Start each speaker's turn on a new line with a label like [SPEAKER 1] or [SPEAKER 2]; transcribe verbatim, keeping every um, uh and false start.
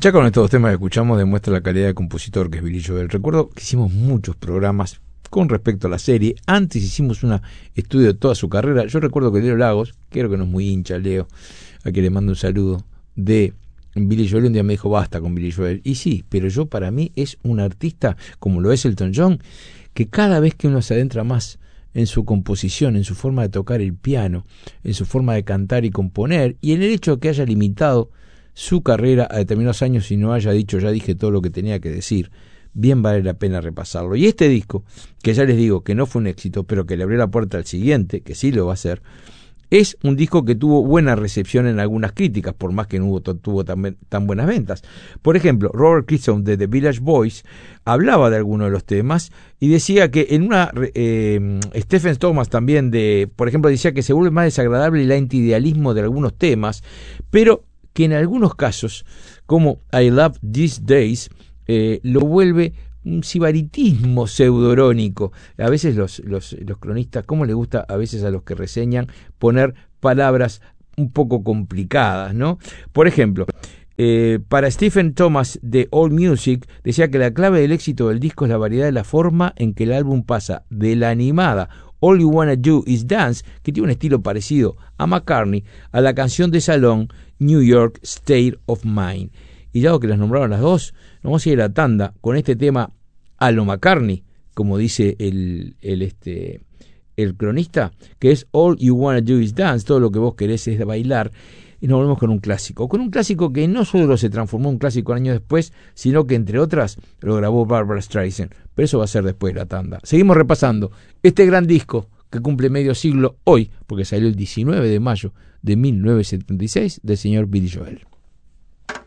[SPEAKER 1] Ya con estos temas que escuchamos demuestra la calidad de compositor que es Billy Joel. Recuerdo que hicimos muchos programas con respecto a la serie. Antes hicimos un estudio de toda su carrera. Yo recuerdo que Leo Lagos, creo que no es muy hincha Leo, a quien le mando un saludo, de Billy Joel, un día me dijo basta con Billy Joel. Y sí, pero yo para mí es un artista, como lo es Elton John, que cada vez que uno se adentra más en su composición, en su forma de tocar el piano, en su forma de cantar y componer, y en el hecho de que haya limitado su carrera a determinados años y no haya dicho ya dije todo lo que tenía que decir, bien vale la pena repasarlo. Y este disco, que ya les digo que no fue un éxito, pero que le abrió la puerta al siguiente, que sí lo va a hacer, es un disco que tuvo buena recepción en algunas críticas, por más que no hubo, tuvo tan, tan buenas ventas. Por ejemplo, Robert Christgau de The Village Voice hablaba de algunos de los temas y decía que en una... Eh, Stephen Thomas también, de, por ejemplo, decía que se vuelve más desagradable el antiidealismo de algunos temas, pero que en algunos casos, como I Love These Days, eh, lo vuelve un sibaritismo pseudorónico. A veces los, los, los cronistas, ¿cómo les gusta a veces a los que reseñan poner palabras un poco complicadas, ¿no? Por ejemplo, eh, para Stephen Thomas de AllMusic, decía que la clave del éxito del disco es la variedad de la forma en que el álbum pasa de la animada All You Wanna Do Is Dance, que tiene un estilo parecido a McCartney, a la canción de salón New York State of Mind. Y dado que las nombraron las dos, nos vamos a ir a la tanda con este tema a lo McCartney, como dice el, el, este, el cronista, que es All You Wanna Do Is Dance, todo lo que vos querés es bailar. Y nos volvemos con un clásico, con un clásico que no solo se transformó en un clásico años después, sino que entre otras lo grabó Barbra Streisand, pero eso va a ser después de la tanda. Seguimos repasando este gran disco que cumple medio siglo hoy, porque salió el diecinueve de mayo de mil novecientos setenta y seis, del señor Billy Joel.